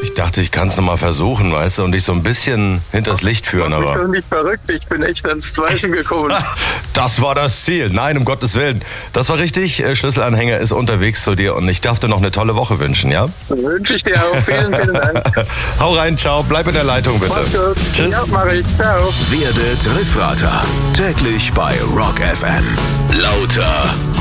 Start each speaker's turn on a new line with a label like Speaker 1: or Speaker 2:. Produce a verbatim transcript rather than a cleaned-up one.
Speaker 1: Ich dachte, ich kann es nochmal versuchen, weißt du, und dich so ein bisschen hinters Licht führen,
Speaker 2: aber... Ich
Speaker 1: aber...
Speaker 2: bin nicht verrückt, ich bin echt ans Zweifeln gekommen.
Speaker 1: Das war das Ziel. Nein, um Gottes Willen. Das war richtig. Schlüsselanhänger ist unterwegs zu dir und ich darf dir noch eine tolle Woche wünschen, ja?
Speaker 2: Wünsche ich dir auch. Vielen, vielen Dank.
Speaker 1: Hau rein, ciao. Bleib in der Leitung, bitte.
Speaker 2: Mach's gut.
Speaker 1: Tschüss.
Speaker 2: Ja, mach ich. Ciao.
Speaker 3: Werde Triffrater. Täglich bei Rock F M. Lauter.